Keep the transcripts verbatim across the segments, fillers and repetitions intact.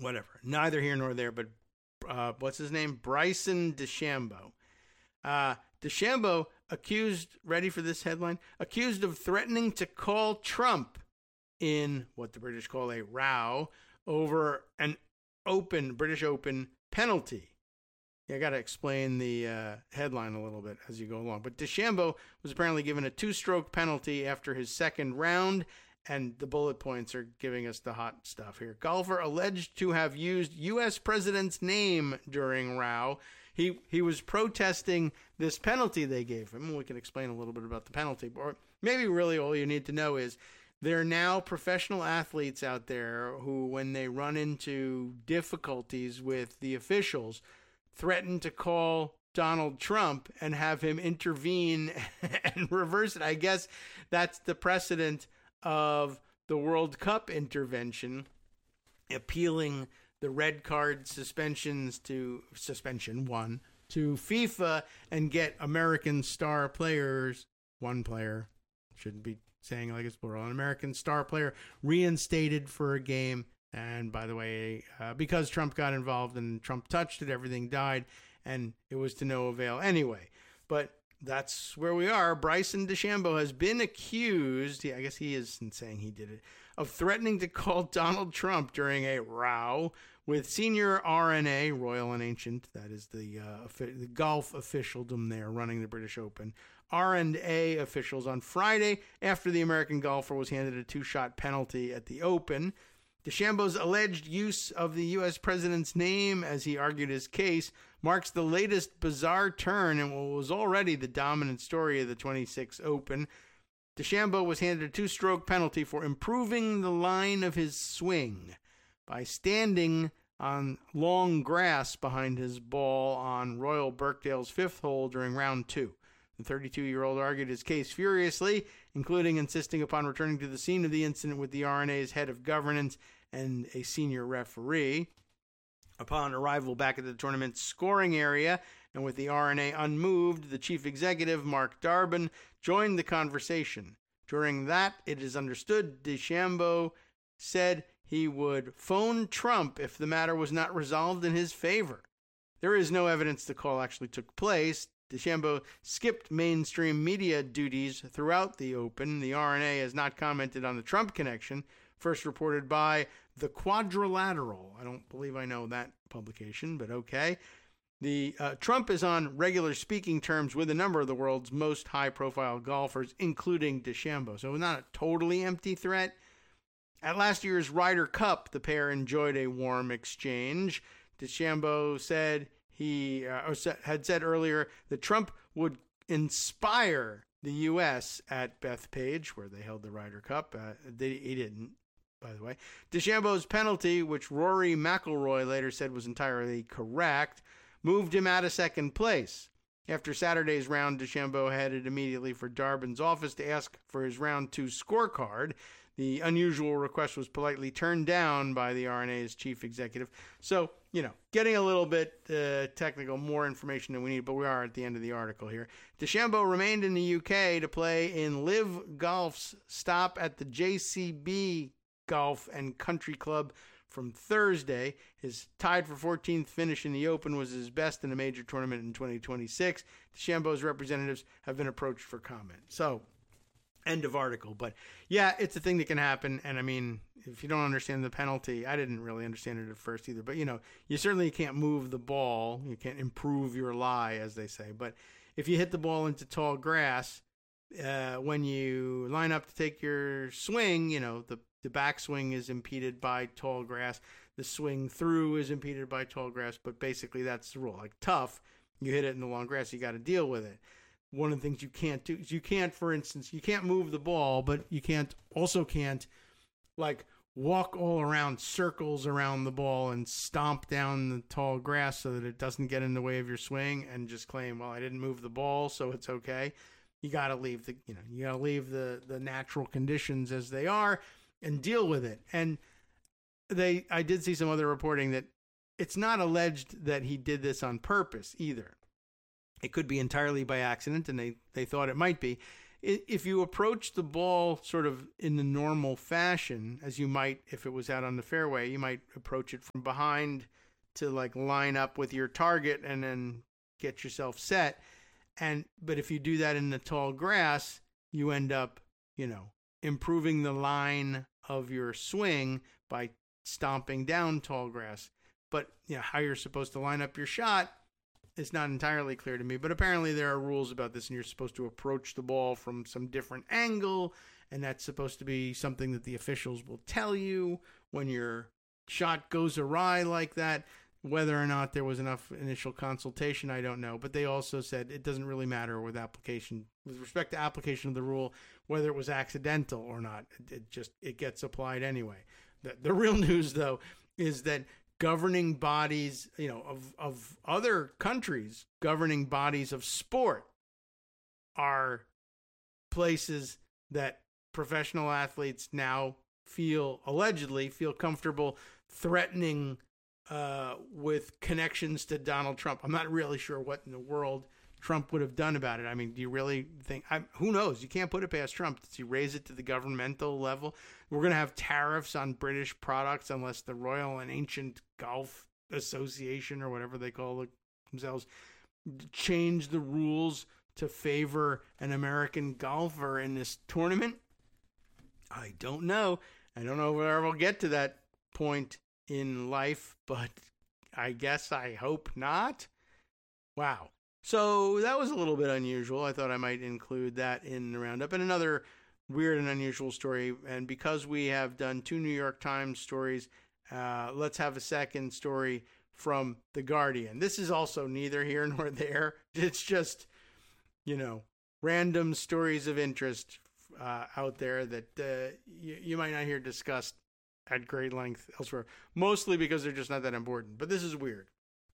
whatever. Neither here nor there, but uh, what's his name? Bryson DeChambeau. Uh, DeChambeau accused, ready for this headline, accused of threatening to call Trump in what the British call a row over an open, British Open penalty. Yeah, I got to explain the uh, headline a little bit as you go along. But DeChambeau was apparently given a two-stroke penalty after his second round, and the bullet points are giving us the hot stuff here. Golfer alleged to have used U S president's name during row. He he was protesting this penalty they gave him. We can explain a little bit about the penalty. Or maybe really all you need to know is there are now professional athletes out there who, when they run into difficulties with the officials, threaten to call Donald Trump and have him intervene and reverse it. I guess that's the precedent of the World Cup intervention, appealing the red card suspensions to suspension one to FIFA and get American star players, one player, shouldn't be saying like it's plural, an American star player reinstated for a game. And by the way, uh, because Trump got involved and Trump touched it, everything died, and it was to no avail anyway. But that's where we are. Bryson DeChambeau has been accused, I guess he isn't saying he did it, of threatening to call Donald Trump during a row with senior R N A, Royal and Ancient, that is the, uh, the golf officialdom there running the British Open, R and A officials on Friday after the American golfer was handed a two-shot penalty at the Open. DeChambeau's alleged use of the U S president's name as he argued his case marks the latest bizarre turn in what was already the dominant story of the twenty-six Open. DeChambeau was handed a two-stroke penalty for improving the line of his swing by standing on long grass behind his ball on Royal Birkdale's fifth hole during round two. The thirty-two-year-old argued his case furiously, including insisting upon returning to the scene of the incident with the R N A's head of governance and a senior referee. Upon arrival back at the tournament's scoring area, and with the R N A unmoved, the chief executive, Mark Darbin, joined the conversation. During that, it is understood DeChambeau said he would phone Trump if the matter was not resolved in his favor. There is no evidence the call actually took place. DeChambeau skipped mainstream media duties throughout the Open. The R N A has not commented on the Trump connection, first reported by The Quadrilateral. I don't believe I know that publication, but okay. The uh, Trump is on regular speaking terms with a number of the world's most high-profile golfers, including DeChambeau. So not a totally empty threat. At last year's Ryder Cup, the pair enjoyed a warm exchange. DeChambeau said he uh, or had said earlier that Trump would inspire the U S at Bethpage, where they held the Ryder Cup. Uh, they, he didn't, by the way. DeChambeau's penalty, which Rory McIlroy later said was entirely correct, moved him out of second place. After Saturday's round, DeChambeau headed immediately for Darbin's office to ask for his round two scorecard. The unusual request was politely turned down by the R N A's chief executive. So, you know, getting a little bit uh, technical, more information than we need, but we are at the end of the article here. DeChambeau remained in the U K to play in Live Golf's stop at the J C B Golf and Country Club from Thursday. His tied for fourteenth finish in the Open was his best in a major tournament in twenty twenty-six. DeChambeau's representatives have been approached for comment. So, end of article. But yeah, it's a thing that can happen. And I mean, if you don't understand the penalty, I didn't really understand it at first either. But, you know, you certainly can't move the ball. You can't improve your lie, as they say. But if you hit the ball into tall grass, uh, when you line up to take your swing, you know, the, the backswing is impeded by tall grass. The swing through is impeded by tall grass. But basically that's the rule. Like tough, you hit it in the long grass, you got to deal with it. One of the things you can't do is you can't, for instance, you can't move the ball, but you can't also can't like walk all around circles around the ball and stomp down the tall grass so that it doesn't get in the way of your swing and just claim, well, I didn't move the ball, so it's okay. You got to leave the, you know, you got to leave the, the natural conditions as they are and deal with it. And they, I did see some other reporting that it's not alleged that he did this on purpose either. It could be entirely by accident, and they, they thought it might be. if you approach the ball sort of in the normal fashion, as you might if it was out on the fairway, you might approach it from behind to like line up with your target and then get yourself set. And but if you do that in the tall grass, you end up, you know, improving the line of your swing by stomping down tall grass. But you know, how you're supposed to line up your shot is not entirely clear to me. But apparently there are rules about this, and you're supposed to approach the ball from some different angle, and that's supposed to be something that the officials will tell you when your shot goes awry like that. Whether or not there was enough initial consultation, I don't know. But they also said it doesn't really matter with application, with respect to application of the rule, whether it was accidental or not. It, it just it gets applied anyway. The, the real news, though, is that governing bodies, you know, of of other countries, governing bodies of sport, are places that professional athletes now feel allegedly feel comfortable threatening. Uh, with connections to Donald Trump. I'm not really sure what in the world Trump would have done about it. I mean, do you really think, I, who knows? You can't put it past Trump. Does he raise it to the governmental level? We're going to have tariffs on British products unless the Royal and Ancient Golf Association, or whatever they call it themselves, change the rules to favor an American golfer in this tournament. I don't know. I don't know if we'll get to that point in life, but I guess I hope not. Wow. So that was a little bit unusual. I thought I might include that in the roundup. And another weird and unusual story, and because we have done two New York Times stories, uh, let's have a second story from The Guardian. This is also neither here nor there. It's just, you know, random stories of interest uh, out there that uh, you, you might not hear discussed at great length elsewhere, mostly because they're just not that important. But this is weird.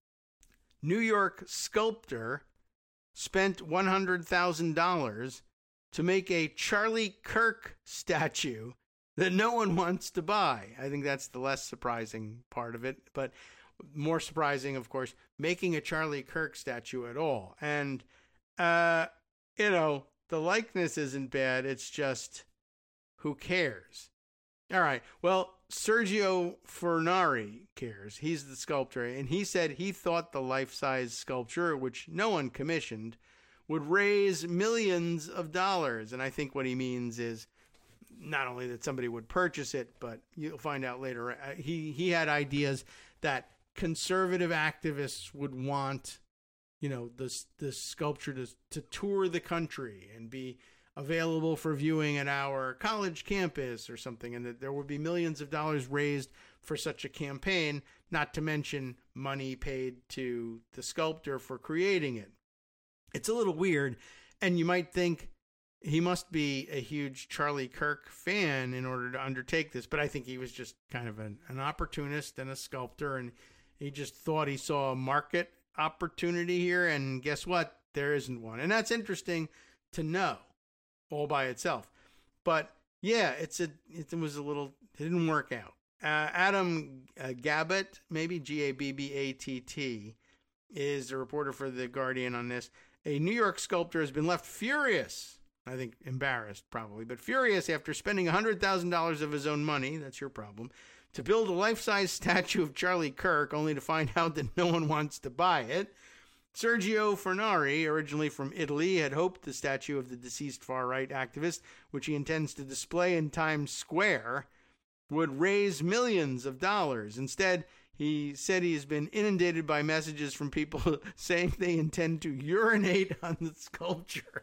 New York sculptor spent one hundred thousand dollars to make a Charlie Kirk statue that no one wants to buy. I think that's the less surprising part of it. But more surprising, of course, making a Charlie Kirk statue at all. And, uh, you know, the likeness isn't bad. It's just, who cares? All right. Well, Sergio Fornari cares. He's the sculptor, and he said he thought the life-size sculpture, which no one commissioned, would raise millions of dollars. And I think what he means is not only that somebody would purchase it, but you'll find out later. Uh, he he had ideas that conservative activists would want, you know, this this sculpture to to tour the country and be available for viewing at our college campus or something, and that there would be millions of dollars raised for such a campaign, not to mention money paid to the sculptor for creating it. It's a little weird, and you might think he must be a huge Charlie Kirk fan in order to undertake this, but I think he was just kind of an, an opportunist and a sculptor, and he just thought he saw a market opportunity here, and guess what? There isn't one. And that's interesting to know all by itself. But yeah, it's a it was a little it didn't work out. Uh, Adam uh, Gabbett, maybe G A B B A T T, is a reporter for The Guardian on this. A New York sculptor has been left furious, I think embarrassed probably, but furious after spending one hundred thousand dollars of his own money, that's your problem, to build a life-size statue of Charlie Kirk, only to find out that no one wants to buy it. Sergio Fornari, originally from Italy, had hoped the statue of the deceased far-right activist, which he intends to display in Times Square, would raise millions of dollars. Instead, he said he has been inundated by messages from people saying they intend to urinate on the sculpture.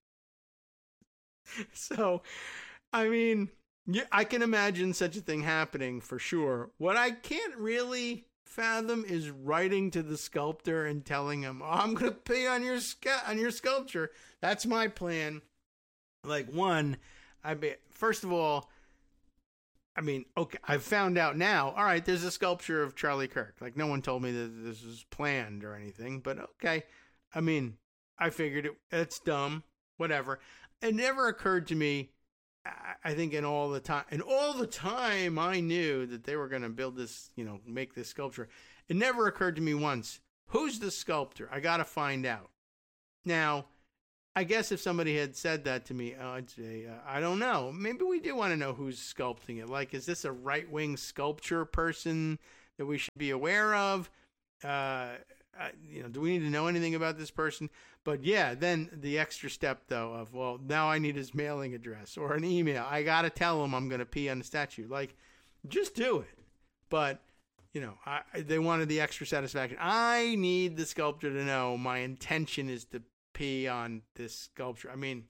So, I mean, I can imagine such a thing happening for sure. What I can't really fathom is writing to the sculptor and telling him, oh, I'm going to pay on your sca- on your sculpture. That's my plan. Like, one, I mean, first of all, I mean, okay, I've found out now, all right, there's a sculpture of Charlie Kirk. Like, no one told me that this was planned or anything, but okay. I mean, I figured it, it's dumb, whatever. It never occurred to me, I think in all the time, and all the time I knew that they were going to build this, you know, make this sculpture. It never occurred to me once, who's the sculptor? I got to find out. Now, I guess if somebody had said that to me, uh, I'd say, uh, I don't know. Maybe we do want to know who's sculpting it. Like, is this a right-wing sculpture person that we should be aware of? Uh, uh, you know, do we need to know anything about this person? But yeah, then the extra step, though, of, well, now I need his mailing address or an email. I got to tell him I'm going to pee on the statue. Like, just do it. But, you know, I, they wanted the extra satisfaction. I need the sculptor to know my intention is to pee on this sculpture. I mean,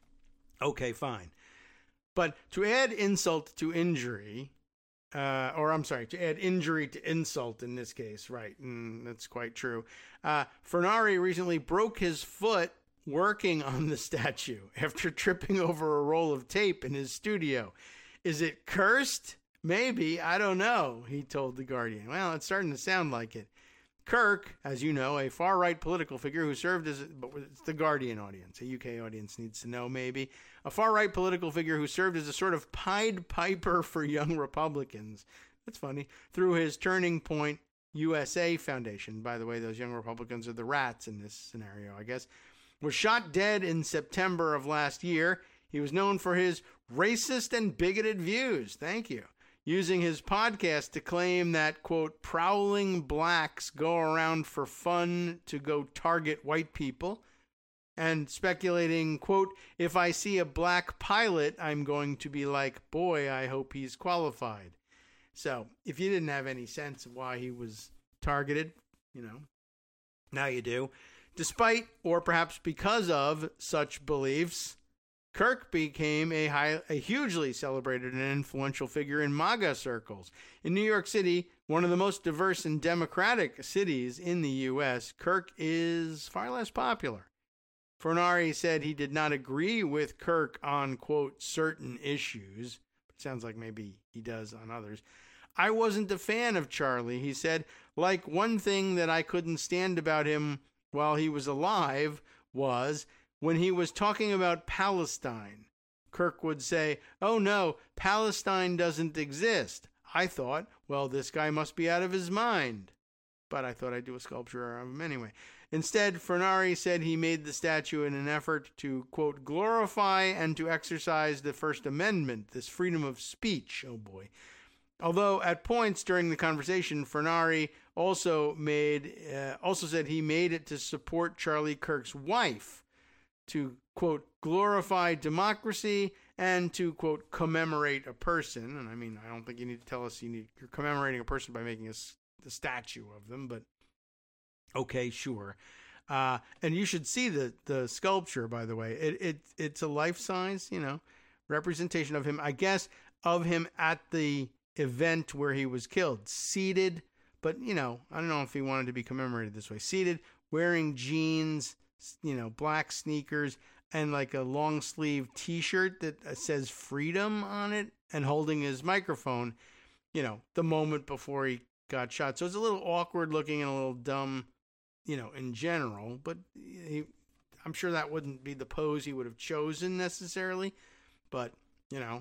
okay, fine. But to add insult to injury, uh, or I'm sorry, to add injury to insult in this case, right, mm, that's quite true. Uh, Furnari recently broke his foot working on the statue after tripping over a roll of tape in his studio. Is it cursed? Maybe. I don't know, he told The Guardian. Well, it's starting to sound like it. Kirk, as you know, a far-right political figure who served as, but it's the Guardian audience, a U K audience needs to know maybe, a far-right political figure who served as a sort of Pied Piper for young Republicans. That's funny. Through his Turning Point U S A Foundation. By the way, those young Republicans are the rats in this scenario, I guess. Was shot dead in September of last year. He was known for his racist and bigoted views. Thank you. Using his podcast to claim that, quote, prowling blacks go around for fun to go target white people, and speculating, quote, if I see a black pilot, I'm going to be like, boy, I hope he's qualified. So if you didn't have any sense of why he was targeted, you know, now you do. Despite, or perhaps because of, such beliefs, Kirk became a, high, a hugely celebrated and influential figure in MAGA circles. In New York City, one of the most diverse and democratic cities in the U S, Kirk is far less popular. Furnari said he did not agree with Kirk on, quote, certain issues. It sounds like maybe he does on others. I wasn't a fan of Charlie, he said. Like, one thing that I couldn't stand about him while he was alive was when he was talking about Palestine. Kirk would say, oh no, Palestine doesn't exist. I thought, well, this guy must be out of his mind. But I thought I'd do a sculpture of him anyway. Instead, Furnari said he made the statue in an effort to, quote, glorify and to exercise the First Amendment, this freedom of speech. Oh boy. Although at points during the conversation, Furnari also made, uh, also said he made it to support Charlie Kirk's wife, to, quote, glorify democracy and to, quote, commemorate a person. And I mean, I don't think you need to tell us you need, you're commemorating a person by making a, a statue of them, but okay, sure. Uh, and you should see the, the sculpture, by the way. It, it It's a life-size, you know, representation of him, I guess, of him at the event where he was killed, seated, but, you know, I don't know if he wanted to be commemorated this way, seated, wearing jeans, you know, black sneakers, and like a long sleeve t-shirt that says freedom on it, and holding his microphone, you know, the moment before he got shot. So it's a little awkward looking and a little dumb, you know, in general, but he, I'm sure that wouldn't be the pose he would have chosen necessarily, but, you know,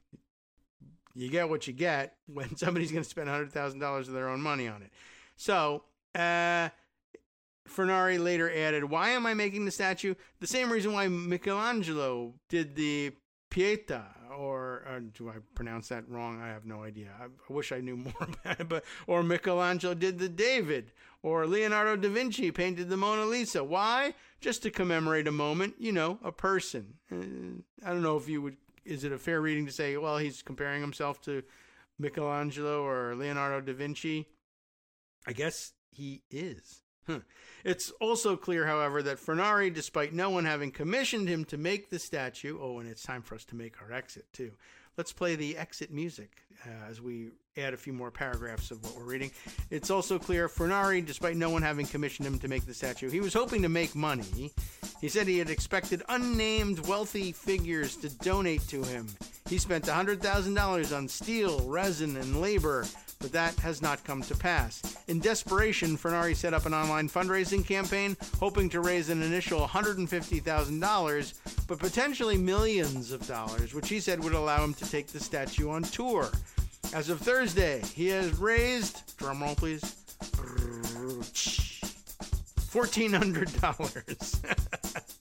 you get what you get when somebody's going to spend one hundred thousand dollars of their own money on it. So, uh, Furnari later added, why am I making the statue? The same reason why Michelangelo did the Pietà, or, or do I pronounce that wrong? I have no idea. I, I wish I knew more about it. But, or Michelangelo did the David, or Leonardo da Vinci painted the Mona Lisa. Why? Just to commemorate a moment, you know, a person. Uh, I don't know if you would, is it a fair reading to say, well, he's comparing himself to Michelangelo or Leonardo da Vinci? I guess he is. Huh. It's also clear, however, that Furnari, despite no one having commissioned him to make the statue, oh, and it's time for us to make our exit, too. Let's play the exit music uh, as we add a few more paragraphs of what we're reading. It's also clear Furnari, despite no one having commissioned him to make the statue, he was hoping to make money. He said he had expected unnamed wealthy figures to donate to him. He spent one hundred thousand dollars on steel, resin, and labor, but that has not come to pass. In desperation, Furnari set up an online fundraising campaign, hoping to raise an initial one hundred fifty thousand dollars, but potentially millions of dollars, which he said would allow him to take the statue on tour. As of Thursday, he has raised, drumroll please, one thousand four hundred dollars.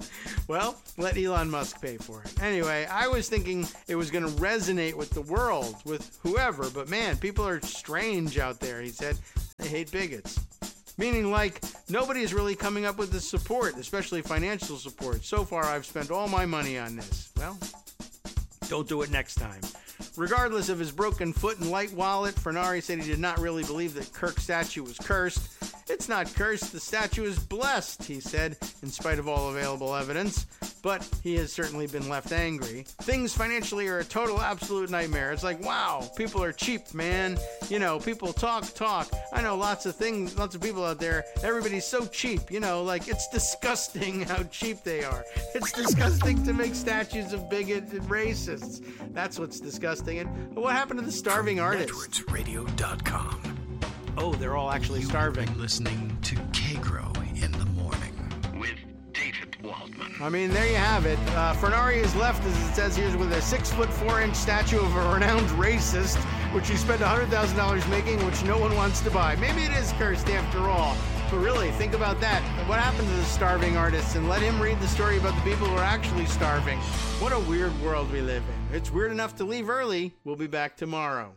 Well, let Elon Musk pay for it. Anyway, I was thinking it was going to resonate with the world, with whoever, but man, people are strange out there, he said. They hate bigots. Meaning, like, nobody is really coming up with the support, especially financial support. So far, I've spent all my money on this. Well, don't do it next time. Regardless of his broken foot and light wallet, Furnari said he did not really believe that Kirk's statue was cursed. It's not cursed, the statue is blessed, he said, in spite of all available evidence. But he has certainly been left angry. Things financially are a total absolute nightmare. It's like, wow, people are cheap, man. You know, people talk, talk. I know lots of things, lots of people out there. Everybody's so cheap, you know, like it's disgusting how cheap they are. It's disgusting to make statues of bigots and racists. That's what's disgusting. And what happened to the starving artists? Networks Radio dot com. Oh, they're all actually You've starving. been listening to K-Grow in the morning with David Waldman. I mean, there you have it. Uh, Furnari is left, as it says here, with a six foot four inch statue of a renowned racist, which he spent one hundred thousand dollars making, which no one wants to buy. Maybe it is cursed after all. But really, think about that. What happened to the starving artists? And let him read the story about the people who are actually starving. What a weird world we live in. It's weird enough to leave early. We'll be back tomorrow.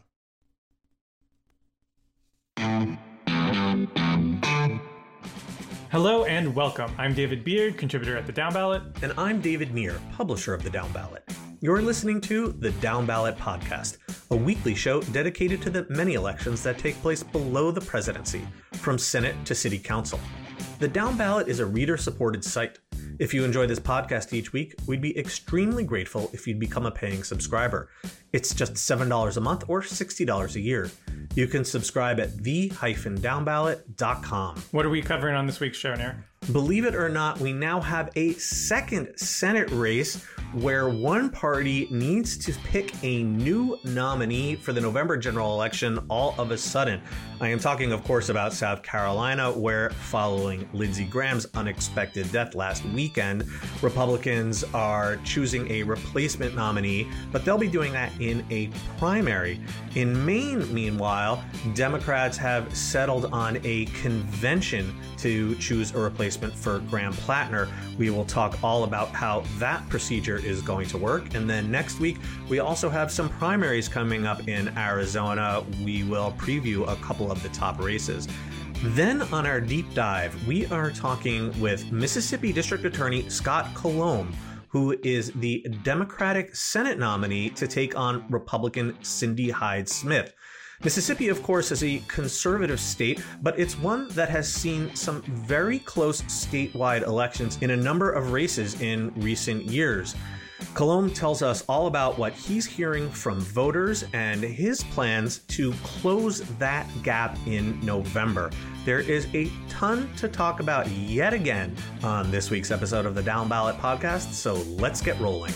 Hello and welcome. I'm David Beard, contributor at The Down Ballot. And I'm David Neer, publisher of The Down Ballot. You're listening to The Down Ballot Podcast, a weekly show dedicated to the many elections that take place below the presidency, from Senate to City Council. The Down Ballot is a reader-supported site. If you enjoy this podcast each week, we'd be extremely grateful if you'd become a paying subscriber. It's just seven dollars a month or sixty dollars a year. You can subscribe at the dash down ballot dot com. What are we covering on this week's show, Nair? Believe it or not, we now have a second Senate race where one party needs to pick a new nominee for the November general election all of a sudden. I am talking, of course, about South Carolina, where following Lindsey Graham's unexpected death last weekend, Republicans are choosing a replacement nominee, but they'll be doing that in a primary. In Maine, meanwhile, Democrats have settled on a convention to choose a replacement for Graham Plattner. We will talk all about how that procedure is going to work. And then next week, we also have some primaries coming up in Arizona. We will preview a couple of the top races. Then on our deep dive, we are talking with Mississippi District Attorney Scott Colomb, who is the Democratic Senate nominee to take on Republican Cindy Hyde-Smith. Mississippi, of course, is a conservative state, but it's one that has seen some very close statewide elections in a number of races in recent years. Colomb tells us all about what he's hearing from voters and his plans to close that gap in November. There is a ton to talk about yet again on this week's episode of the Down Ballot Podcast, so let's get rolling.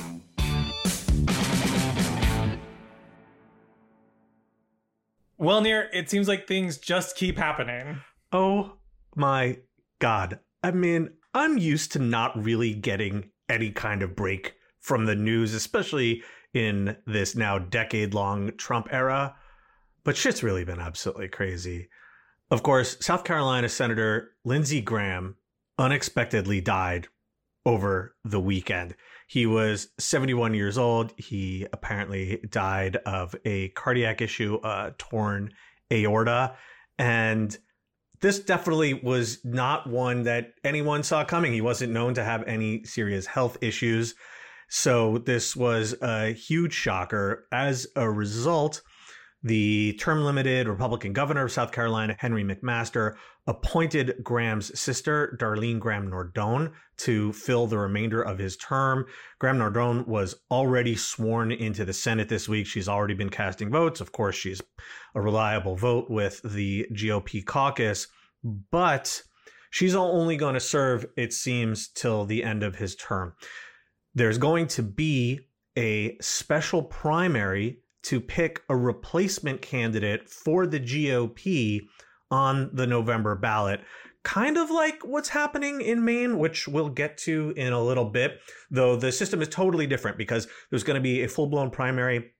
Well, Nair, it seems like things just keep happening. Oh my God. I mean, I'm used to not really getting any kind of break from the news, especially in this now decade-long Trump era. But shit's really been absolutely crazy. Of course, South Carolina Senator Lindsey Graham unexpectedly died over the weekend. He was seventy-one years old. He apparently died of a cardiac issue, a torn aorta. And this definitely was not one that anyone saw coming. He wasn't known to have any serious health issues. So this was a huge shocker. As a result, the term-limited Republican governor of South Carolina, Henry McMaster, appointed Graham's sister, Darlene Graham Nardone, to fill the remainder of his term. Graham Nardone was already sworn into the Senate this week. She's already been casting votes. Of course, she's a reliable vote with the G O P caucus, but she's only going to serve, it seems, till the end of his term. There's going to be a special primary to pick a replacement candidate for the G O P on the November ballot. Kind of like what's happening in Maine, which we'll get to in a little bit, though the system is totally different because there's going to be a full-blown primary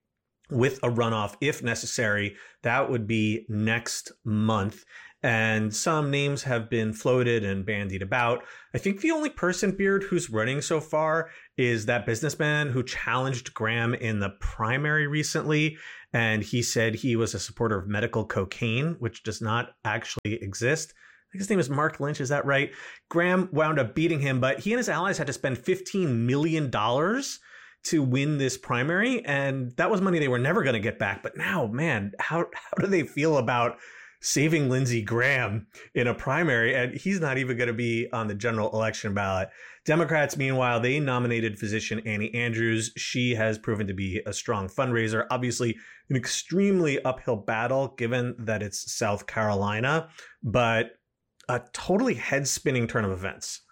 with a runoff if necessary. That would be next month. And some names have been floated and bandied about. I think the only person, Beard, who's running so far is that businessman who challenged Graham in the primary recently. And he said he was a supporter of medical cocaine, which does not actually exist. I think his name is Mark Lynch. Is that right? Graham wound up beating him, but he and his allies had to spend fifteen million dollars to win this primary. And that was money they were never going to get back. But now, man, how, how do they feel about saving Lindsey Graham in a primary? And he's not even going to be on the general election ballot. Democrats, meanwhile, they nominated physician Annie Andrews. She has proven to be a strong fundraiser. Obviously, an extremely uphill battle given that it's South Carolina, but a totally head-spinning turn of events.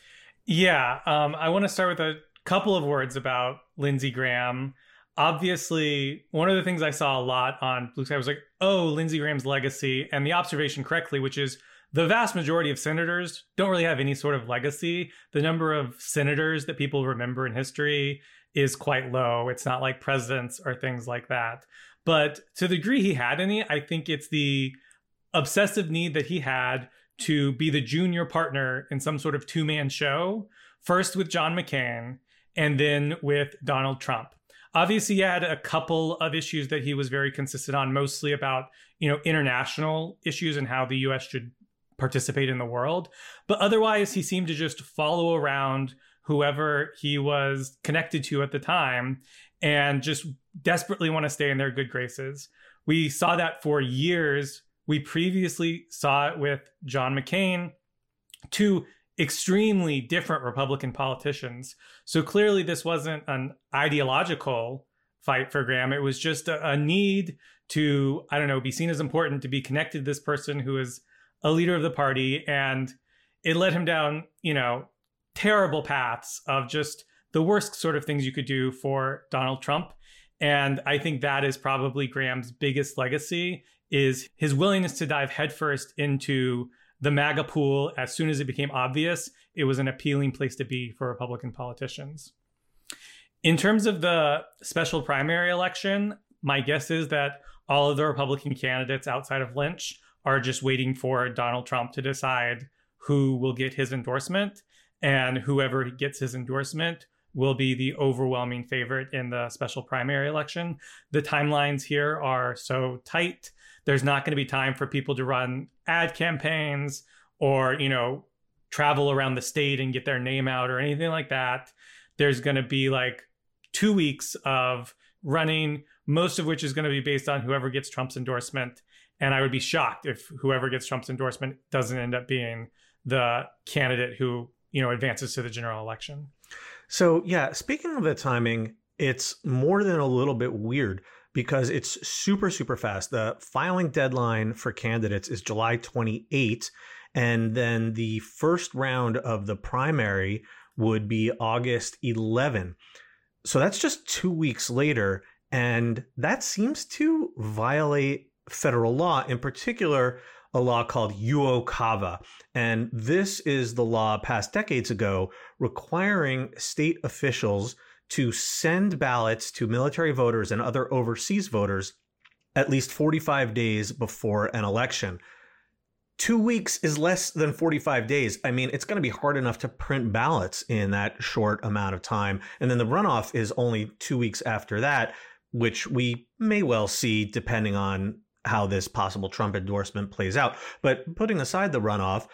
Yeah, um, I want to start with a couple of words about Lindsey Graham. Obviously, one of the things I saw a lot on Blue Sky was like, oh, Lindsey Graham's legacy, and the observation correctly, which is the vast majority of senators don't really have any sort of legacy. The number of senators that people remember in history is quite low. It's not like presidents or things like that. But to the degree he had any, I think it's the obsessive need that he had to be the junior partner in some sort of two-man show, first with John McCain and then with Donald Trump. Obviously, he had a couple of issues that he was very consistent on, mostly about, you know, international issues and how the U S should participate in the world. But otherwise, he seemed to just follow around whoever he was connected to at the time and just desperately want to stay in their good graces. We saw that for years. We previously saw it with John McCain, two extremely different Republican politicians. So clearly this wasn't an ideological fight for Graham. It was just a, a need to, I don't know, be seen as important, to be connected to this person who is a leader of the party. And it led him down, you know, terrible paths of just the worst sort of things you could do for Donald Trump. And I think that is probably Graham's biggest legacy, is his willingness to dive headfirst into the MAGA pool as soon as it became obvious it was an appealing place to be for Republican politicians. In terms of the special primary election, my guess is that all of the Republican candidates outside of Lynch are just waiting for Donald Trump to decide who will get his endorsement, and whoever gets his endorsement will be the overwhelming favorite in the special primary election. The timelines here are so tight. There's not going to be time for people to run ad campaigns or, you know, travel around the state and get their name out or anything like that. There's going to be like two weeks of running, most of which is going to be based on whoever gets Trump's endorsement. And I would be shocked if whoever gets Trump's endorsement doesn't end up being the candidate who, you know, advances to the general election. So, yeah, speaking of the timing, it's more than a little bit weird because it's super, super fast. The filing deadline for candidates is July twenty-eighth, and then the first round of the primary would be August eleventh. So that's just two weeks later, and that seems to violate federal law, in particular, a law called UOCAVA. And this is the law passed decades ago requiring state officials to send ballots to military voters and other overseas voters at least forty-five days before an election. Two weeks is less than forty-five days. I mean, it's going to be hard enough to print ballots in that short amount of time. And then the runoff is only two weeks after that, which we may well see depending on how this possible Trump endorsement plays out. But putting aside the runoff,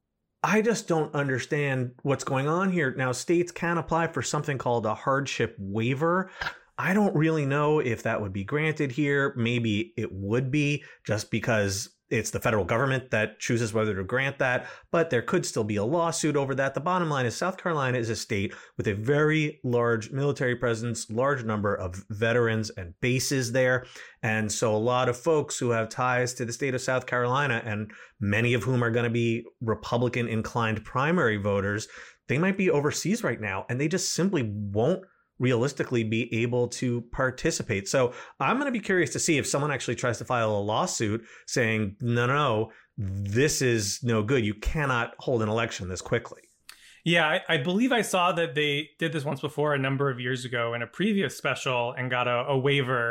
I just don't understand what's going on here. Now, states can apply for something called a hardship waiver. I don't really know if that would be granted here. Maybe it would be, just because it's the federal government that chooses whether to grant that, but there could still be a lawsuit over that. The bottom line is South Carolina is a state with a very large military presence, large number of veterans and bases there. And so a lot of folks who have ties to the state of South Carolina, and many of whom are going to be Republican inclined primary voters, they might be overseas right now, and they just simply won't realistically be able to participate. So I'm going to be curious to see if someone actually tries to file a lawsuit saying, no, no, no, this is no good. You cannot hold an election this quickly. Yeah, I, I believe I saw that they did this once before a number of years ago in a previous special and got a, a waiver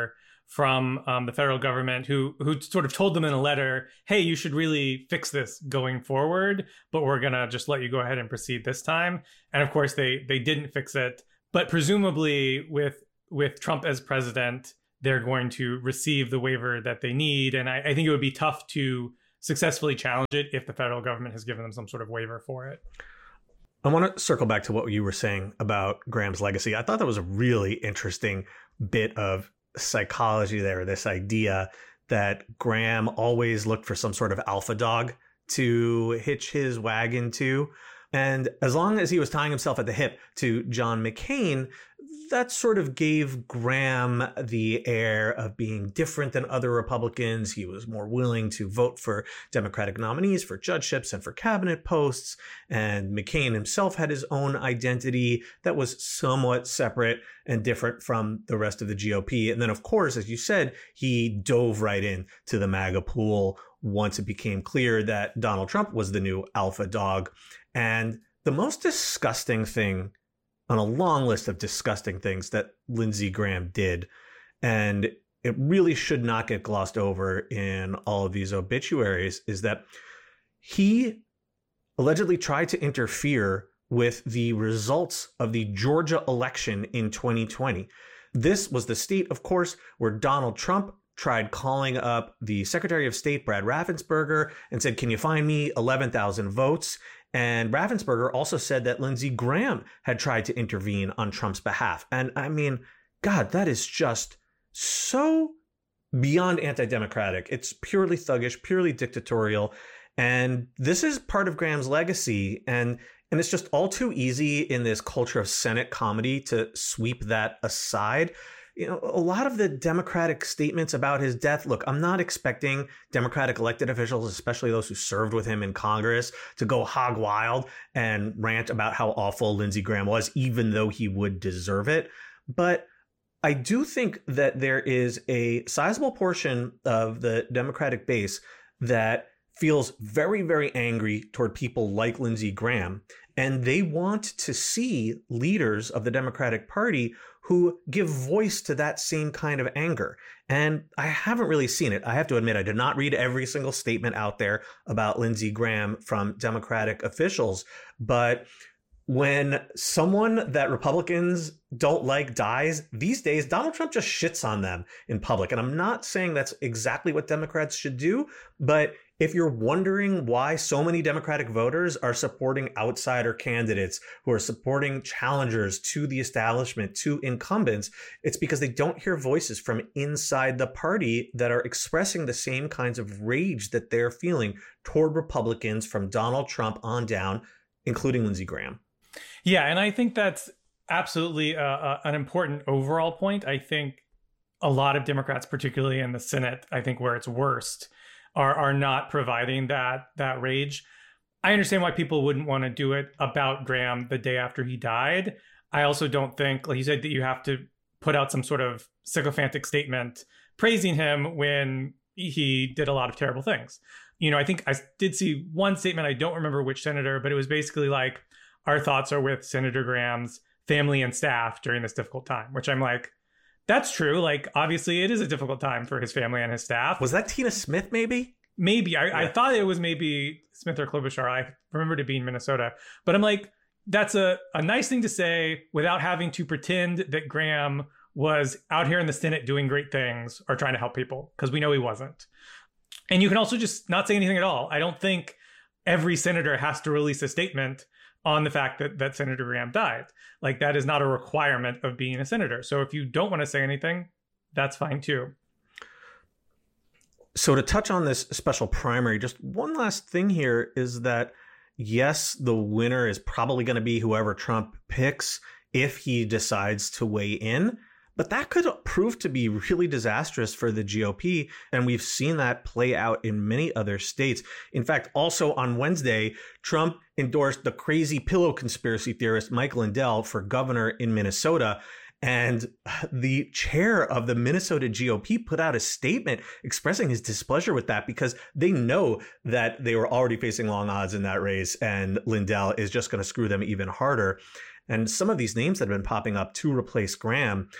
from um, the federal government who who sort of told them in a letter, hey, you should really fix this going forward, but we're going to just let you go ahead and proceed this time. And of course, they they didn't fix it. But presumably with with Trump as president, they're going to receive the waiver that they need. And I, I think it would be tough to successfully challenge it if the federal government has given them some sort of waiver for it. I want to circle back to what you were saying about Graham's legacy. I thought that was a really interesting bit of psychology there, this idea that Graham always looked for some sort of alpha dog to hitch his wagon to. And as long as he was tying himself at the hip to John McCain, that sort of gave Graham the air of being different than other Republicans. He was more willing to vote for Democratic nominees for judgeships and for cabinet posts. And McCain himself had his own identity that was somewhat separate and different from the rest of the G O P. And then, of course, as you said, he dove right in to the MAGA pool once it became clear that Donald Trump was the new alpha dog. And the most disgusting thing on a long list of disgusting things that Lindsey Graham did, and it really should not get glossed over in all of these obituaries, is that he allegedly tried to interfere with the results of the Georgia election in twenty twenty. This was the state, of course, where Donald Trump tried calling up the Secretary of State, Brad Raffensperger, and said, can you find me eleven thousand votes? And Raffensperger also said that Lindsey Graham had tried to intervene on Trump's behalf. And I mean, God, that is just so beyond anti-democratic. It's purely thuggish, purely dictatorial. And this is part of Graham's legacy. And and it's just all too easy in this culture of Senate comedy to sweep that aside. You know, a lot of the Democratic statements about his death, look, I'm not expecting Democratic elected officials, especially those who served with him in Congress, to go hog wild and rant about how awful Lindsey Graham was, even though he would deserve it. But I do think that there is a sizable portion of the Democratic base that feels very, very angry toward people like Lindsey Graham. And they want to see leaders of the Democratic Party who give voice to that same kind of anger. And I haven't really seen it. I have to admit, I did not read every single statement out there about Lindsey Graham from Democratic officials. But when someone that Republicans don't like dies, these days, Donald Trump just shits on them in public. And I'm not saying that's exactly what Democrats should do, but if you're wondering why so many Democratic voters are supporting outsider candidates who are supporting challengers to the establishment, to incumbents, it's because they don't hear voices from inside the party that are expressing the same kinds of rage that they're feeling toward Republicans from Donald Trump on down, including Lindsey Graham. Yeah, and I think that's absolutely a, a, an important overall point. I think a lot of Democrats, particularly in the Senate, I think where it's worst, are are not providing that that rage. I understand why people wouldn't want to do it about Graham the day after he died. I also don't think, like you said, that you have to put out some sort of sycophantic statement praising him when he did a lot of terrible things. You know, I think I did see one statement, I don't remember which senator, but it was basically like, our thoughts are with Senator Graham's family and staff during this difficult time, which I'm like, that's true. Like, obviously, it is a difficult time for his family and his staff. Was that Tina Smith, maybe? Maybe. I, yeah. I thought it was maybe Smith or Klobuchar. I remembered it being Minnesota. But I'm like, that's a, a nice thing to say without having to pretend that Graham was out here in the Senate doing great things or trying to help people, because we know he wasn't. And you can also just not say anything at all. I don't think every senator has to release a statement on the fact that, that Senator Graham died. Like, that is not a requirement of being a senator. So if you don't want to say anything, that's fine too. So to touch on this special primary, just one last thing here is that, yes, the winner is probably going to be whoever Trump picks if he decides to weigh in. But that could prove to be really disastrous for the G O P. And we've seen that play out in many other states. In fact, also on Wednesday, Trump endorsed the crazy pillow conspiracy theorist Mike Lindell for governor in Minnesota. And the chair of the Minnesota G O P put out a statement expressing his displeasure with that, because they know that they were already facing long odds in that race, and Lindell is just going to screw them even harder. And some of these names that have been popping up to replace Graham,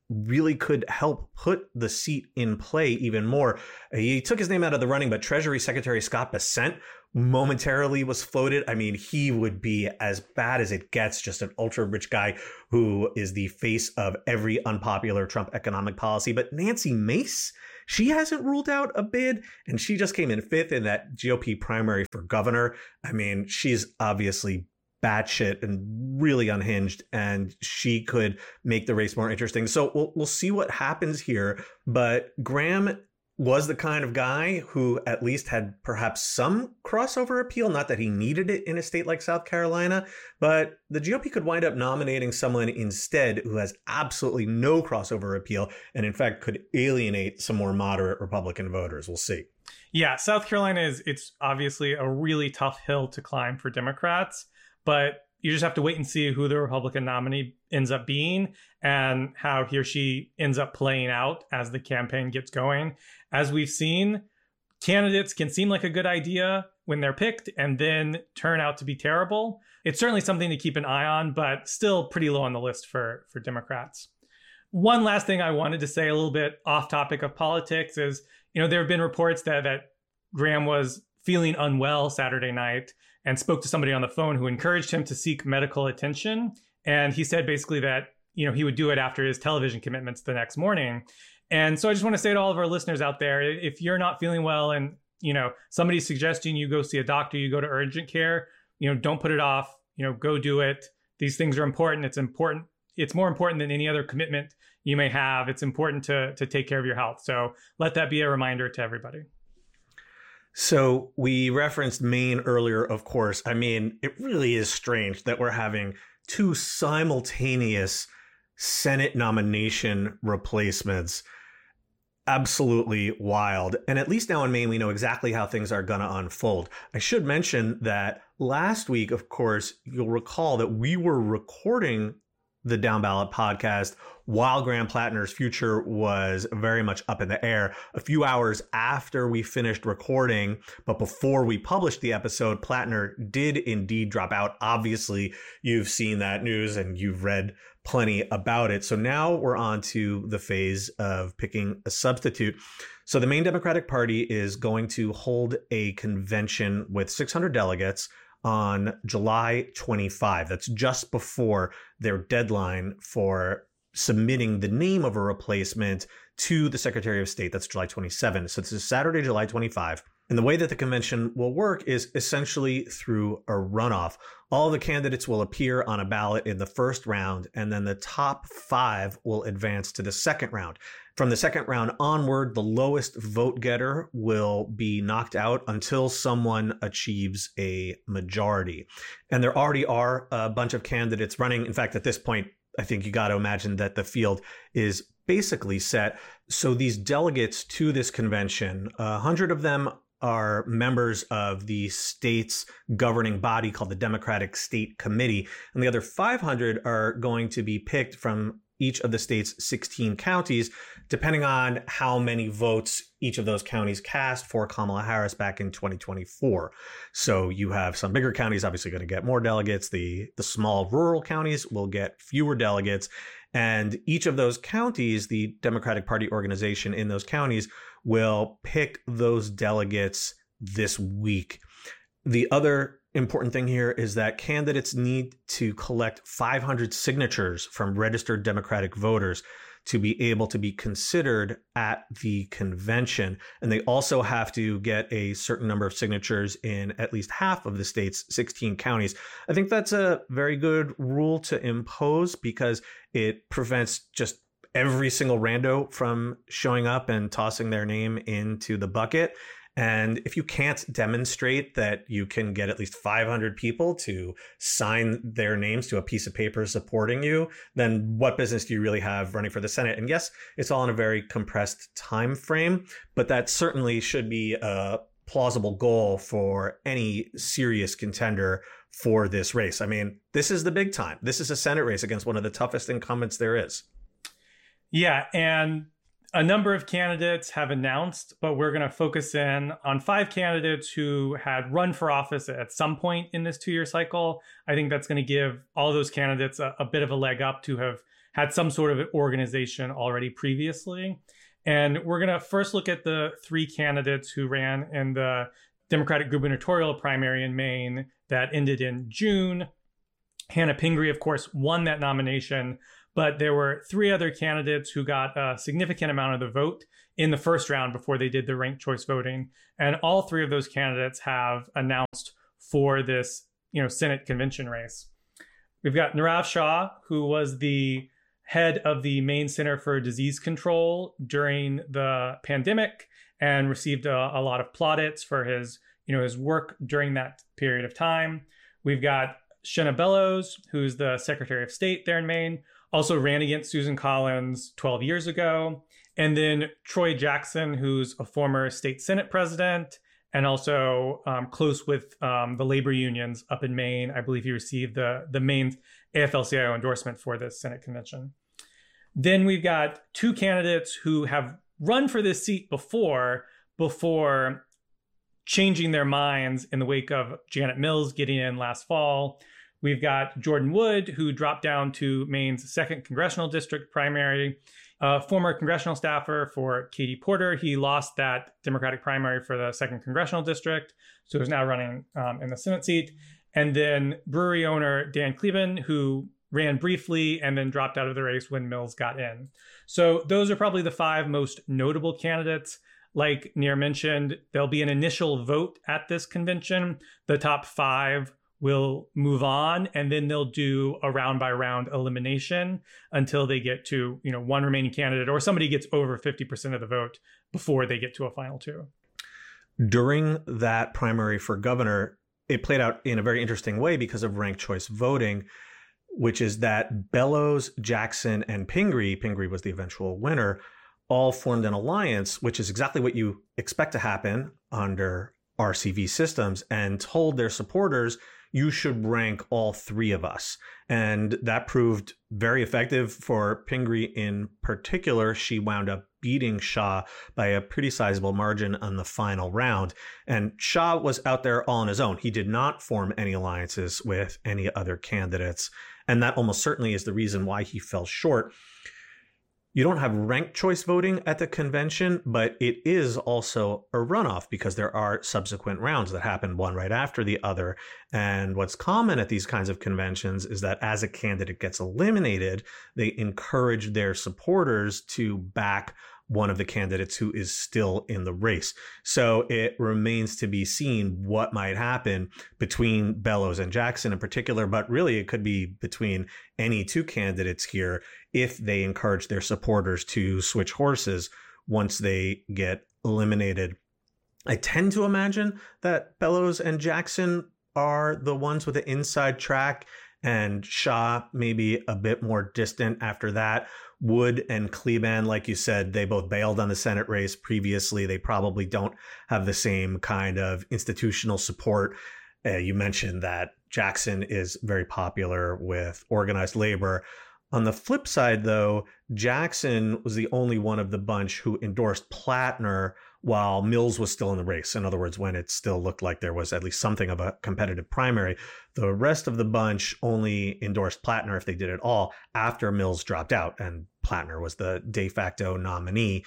really could help put the seat in play even more. He took his name out of the running, but Treasury Secretary Scott Bessent momentarily was floated. I mean, he would be as bad as it gets, just an ultra rich guy who is the face of every unpopular Trump economic policy. But Nancy Mace, she hasn't ruled out a bid, and she just came in fifth in that G O P primary for governor. I mean, she's obviously batshit and really unhinged, and she could make the race more interesting. So we'll we'll see what happens here. But Graham was the kind of guy who at least had perhaps some crossover appeal, not that he needed it in a state like South Carolina, but the G O P could wind up nominating someone instead who has absolutely no crossover appeal and in fact could alienate some more moderate Republican voters. We'll see. Yeah, South Carolina is, it's obviously a really tough hill to climb for Democrats, but you just have to wait and see who the Republican nominee ends up being and how he or she ends up playing out as the campaign gets going. As we've seen, candidates can seem like a good idea when they're picked and then turn out to be terrible. It's certainly something to keep an eye on, but still pretty low on the list for, for Democrats. One last thing I wanted to say, a little bit off topic of politics, is, you know, there have been reports that, that Graham was feeling unwell Saturday night and spoke to somebody on the phone who encouraged him to seek medical attention. And he said basically that, you know, he would do it after his television commitments the next morning. And so I just want to say to all of our listeners out there, if you're not feeling well and, you know, somebody's suggesting you go see a doctor, you go to urgent care, you know, don't put it off, you know, go do it. These things are important. It's important. It's more important than any other commitment you may have. It's important to, to take care of your health. So let that be a reminder to everybody. So we referenced Maine earlier, of course. I mean, it really is strange that we're having two simultaneous Senate nomination replacements. Absolutely wild. And at least now in Maine, we know exactly how things are going to unfold. I should mention that last week, of course, you'll recall that we were recording the Down Ballot podcast while Graham Plattner's future was very much up in the air. A few hours after we finished recording, but before we published the episode, Plattner did indeed drop out. Obviously, you've seen that news and you've read plenty about it. So now we're on to the phase of picking a substitute. So the Maine Democratic Party is going to hold a convention with six hundred delegates on July twenty-fifth. That's just before their deadline for submitting the name of a replacement to the Secretary of State. That's July twenty-seventh. So this is Saturday, July twenty-fifth. And the way that the convention will work is essentially through a runoff. All the candidates will appear on a ballot in the first round, and then the top five will advance to the second round. From the second round onward, the lowest vote getter will be knocked out until someone achieves a majority. And there already are a bunch of candidates running. In fact, at this point, I think you got to imagine that the field is basically set. So these delegates to this convention, a hundred of them are members of the state's governing body called the Democratic State Committee. And the other five hundred are going to be picked from each of the state's sixteen counties, depending on how many votes each of those counties cast for Kamala Harris back in twenty twenty-four. So you have some bigger counties obviously going to get more delegates. The, the small rural counties will get fewer delegates. And each of those counties, the Democratic Party organization in those counties, will pick those delegates this week. The other important thing here is that candidates need to collect five hundred signatures from registered Democratic voters to be able to be considered at the convention. And they also have to get a certain number of signatures in at least half of the state's sixteen counties. I think that's a very good rule to impose because it prevents just every single rando from showing up and tossing their name into the bucket. And if you can't demonstrate that you can get at least five hundred people to sign their names to a piece of paper supporting you, then what business do you really have running for the Senate? And yes, it's all in a very compressed time frame, but that certainly should be a plausible goal for any serious contender for this race. I mean, this is the big time. This is a Senate race against one of the toughest incumbents there is. Yeah, and a number of candidates have announced, but we're going to focus in on five candidates who had run for office at some point in this two-year cycle. I think that's going to give all those candidates a, a bit of a leg up to have had some sort of organization already previously. And we're going to first look at the three candidates who ran in the Democratic gubernatorial primary in Maine that ended in June. Hannah Pingree, of course, won that nomination, but there were three other candidates who got a significant amount of the vote in the first round before they did the ranked choice voting. And all three of those candidates have announced for this, you know, Senate convention race. We've got Nirav Shah, who was the head of the Maine Center for Disease Control during the pandemic and received a, a lot of plaudits for his, you know, his work during that period of time. We've got Shenna Bellows, who's the Secretary of State there in Maine, also ran against Susan Collins twelve years ago. And then Troy Jackson, who's a former state Senate president and also um, close with um, the labor unions up in Maine. I believe he received the, the Maine A F L C I O endorsement for this Senate convention. Then we've got two candidates who have run for this seat before, before changing their minds in the wake of Janet Mills getting in last fall. We've got Jordan Wood, who dropped down to Maine's second congressional district primary, a former congressional staffer for Katie Porter. He lost that Democratic primary for the second congressional district, so is now running um, in the Senate seat. And then brewery owner Dan Kleben, who ran briefly and then dropped out of the race when Mills got in. So those are probably the five most notable candidates. Like Nir mentioned, there'll be an initial vote at this convention. The top five will move on, and then they'll do a round by round elimination until they get to, you know, one remaining candidate or somebody gets over fifty percent of the vote before they get to a final two. During that primary for governor, it played out in a very interesting way because of ranked choice voting, which is that Bellows, Jackson, and Pingree, Pingree was the eventual winner, all formed an alliance, which is exactly what you expect to happen under R C V systems, and told their supporters, you should rank all three of us. And that proved very effective for Pingree in particular. She wound up beating Shah by a pretty sizable margin on the final round. And Shah was out there all on his own. He did not form any alliances with any other candidates. And that almost certainly is the reason why he fell short. You don't have ranked choice voting at the convention, but it is also a runoff because there are subsequent rounds that happen one right after the other. And what's common at these kinds of conventions is that as a candidate gets eliminated, they encourage their supporters to back one of the candidates who is still in the race. So it remains to be seen what might happen between Bellows and Jackson in particular, but really it could be between any two candidates here if they encourage their supporters to switch horses once they get eliminated. I tend to imagine that Bellows and Jackson are the ones with the inside track, and Shah maybe a bit more distant after that. Wood and Kleben, like you said, they both bailed on the Senate race previously. They probably don't have the same kind of institutional support. Uh, you mentioned that Jackson is very popular with organized labor. On the flip side, though, Jackson was the only one of the bunch who endorsed Plattner while Mills was still in the race. In other words, when it still looked like there was at least something of a competitive primary. The rest of the bunch only endorsed Plattner, if they did at all, after Mills dropped out, and Plattner was the de facto nominee.